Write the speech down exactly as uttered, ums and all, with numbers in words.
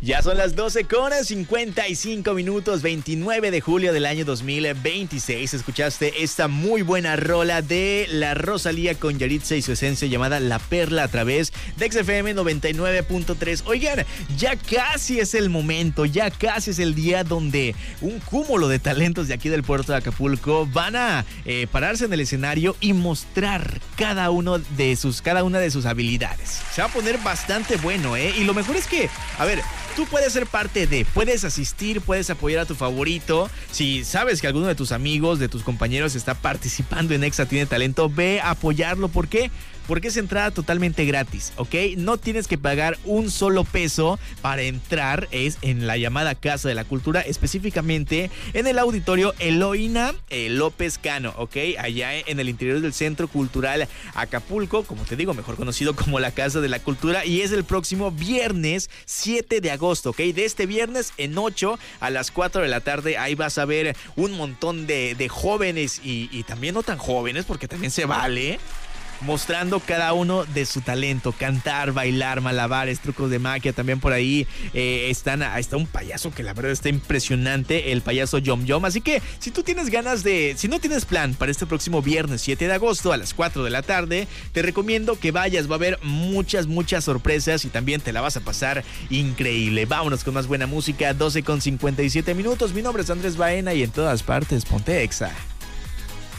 Ya son las doce con cincuenta y cinco minutos, veintinueve de julio del año dos mil veintiséis. Escuchaste esta muy buena rola de la Rosalía con Yaritza y su esencia llamada La Perla a través de X F M noventa y nueve punto tres. Oigan, ya casi es el momento, ya casi es el día donde un cúmulo de talentos de aquí del puerto de Acapulco van a eh, pararse en el escenario y mostrar cada uno de sus, cada una de sus habilidades. Se va a poner bastante bueno, ¿eh? Y lo mejor es que, a ver, tú puedes ser parte de, puedes asistir, puedes apoyar a tu favorito. Si sabes que alguno de tus amigos, de tus compañeros está participando en Exa Tiene Talento, ve a apoyarlo. ¿Por qué? Porque es entrada totalmente gratis, ¿ok? No tienes que pagar un solo peso para entrar. Es en la llamada Casa de la Cultura, específicamente en el auditorio Eloína eh, López Cano, ¿ok? Allá en el interior del Centro Cultural Acapulco, como te digo, mejor conocido como la Casa de la Cultura, y es el próximo viernes siete de agosto, ¿ok? De este viernes en ocho a las cuatro de la tarde, ahí vas a ver un montón de, de jóvenes y, y también no tan jóvenes, porque también se vale, mostrando cada uno de su talento, cantar, bailar, malabares, trucos de magia. También por ahí eh, están, está un payaso que la verdad está impresionante, el payaso Yom Yom. Así que si tú tienes ganas de, si no tienes plan para este próximo viernes siete de agosto a las cuatro de la tarde, te recomiendo que vayas. Va a haber muchas, muchas sorpresas y también te la vas a pasar increíble. Vámonos con más buena música, doce con cincuenta y siete minutos. Mi nombre es Andrés Baena y en todas partes ponte Exa.